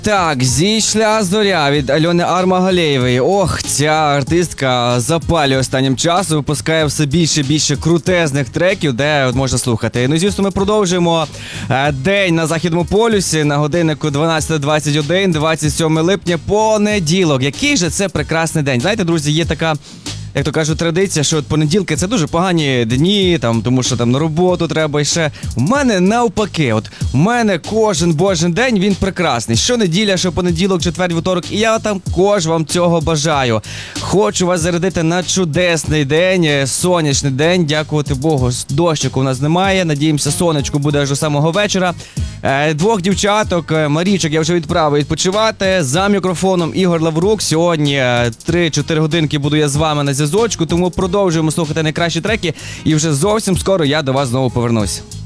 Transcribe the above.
Так, зійшла зоря від Альони Армагалєєвої. Ох, ця артистка запалює останнім часом, випускає все більше і більше крутезних треків, де от можна слухати. Ну, звісно, ми продовжуємо день на Західному полюсі на годиннику 12:21, 27 липня, понеділок. Який же це прекрасний день. Знаєте, друзі, є така, як то кажуть, традиція, що от понеділки – це дуже погані дні, тому що там на роботу треба і ще. У мене навпаки, у мене кожен божий день, він прекрасний. Щонеділя, що понеділок, четвер, вівторок, і я також вам цього бажаю. Хочу вас зарядити на чудесний день, сонячний день, дякувати Богу, дощику у нас немає, надіємося, сонечко буде аж до самого вечора. Двох дівчаток, Марічок, я вже відправив відпочивати. За мікрофоном Ігор Лаврук. Сьогодні 3-4 годинки буду я з вами на зв'язочку, тому продовжуємо слухати найкращі треки. І вже зовсім скоро я до вас знову повернусь.